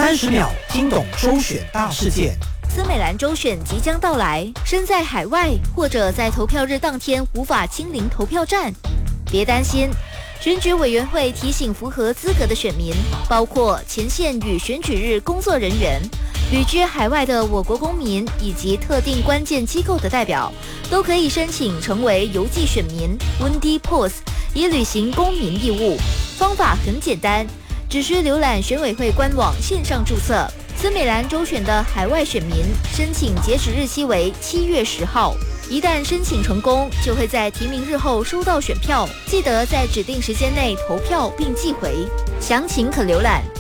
30秒听懂周选大事件。 斯美兰周选即将到来，身在海外或者在投票日当天无法亲临投票站，别担心。选举委员会提醒符合资格的选民，包括前线与选举日工作人员、旅居海外的我国公民以及特定关键机构的代表，都可以申请成为邮寄选民 Windy Post， 以履行公民义务。方法很简单，只需浏览选委会官网线上注册。斯美兰周选的海外选民申请截止日期为7月10号。一旦申请成功，就会在提名日后收到选票，记得在指定时间内投票并寄回。详情可浏览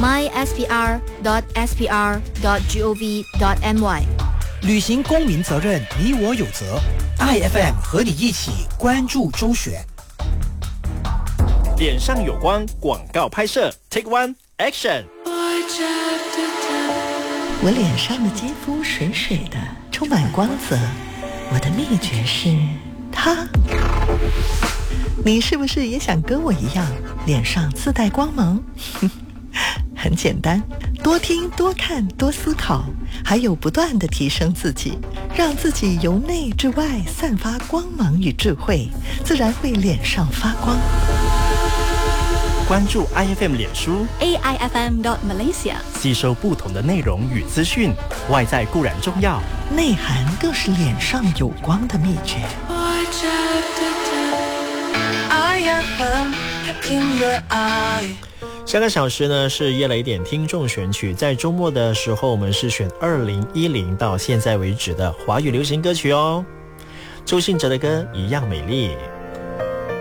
myspr.spr.gov.my。 履行公民责任，你我有责。IFM 和你一起关注周选。 脸上有光广告拍摄 Take One Action。 我脸上的肌肤水水的，充满光泽。我的秘诀是它。你是不是也想跟我一样，脸上自带光芒？很简单，多听多看多思考，还有不断地提升自己，让自己由内至外散发光芒与智慧，自然会脸上发光。 关注 IFM 脸书 AIFM.Malaysia， 吸收不同的内容与资讯，外在固然重要， 内涵更是脸上有光的秘诀。 下个小时呢是夜雷点听众选曲，在周末的时候我们是选2010到现在为止的华语流行歌曲哦。周信哲的歌一样美丽。